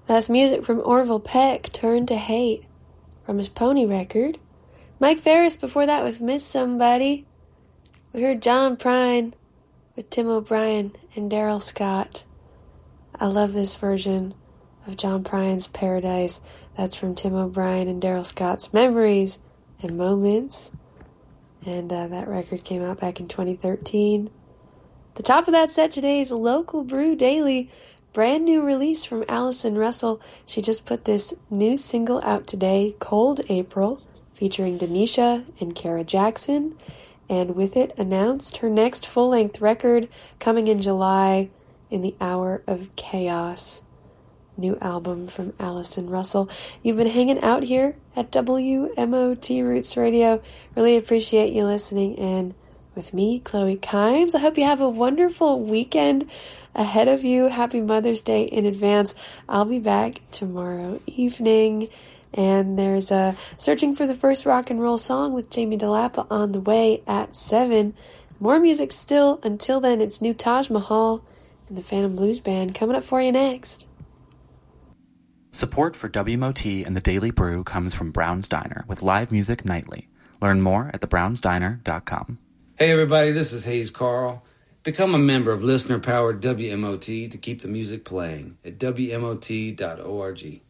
That's music from Orville Peck, Turn to Hate, from his Pony record. Mike Ferris before that with Miss Somebody. We heard John Prine with Tim O'Brien and Daryl Scott. I love this version of John Prine's Paradise. That's from Tim O'Brien and Daryl Scott's Memories and Moments. And that record came out back in 2013. The top of that set today is Local Brew Daily. Brand new release from Allison Russell. She just put this new single out today, Cold April, featuring Denisha and Kara Jackson. And with it announced her next full-length record coming in July, In the Hour of Chaos. New album from Allison Russell. You've been hanging out here at WMOT Roots Radio. Really appreciate you listening in with me, Chloe Kimes. I hope you have a wonderful weekend ahead of you. Happy Mother's Day in advance. I'll be back tomorrow evening. And there's a Searching for the First Rock and Roll Song with Jamie DeLappa on the way at 7. More music still. Until then, it's new Taj Mahal and the Phantom Blues Band coming up for you next. Support for WMOT and the Daily Brew comes from Brown's Diner with live music nightly. Learn more at thebrownsdiner.com. Hey everybody, this is Hayes Carl. Become a member of listener-powered WMOT to keep the music playing at WMOT.org.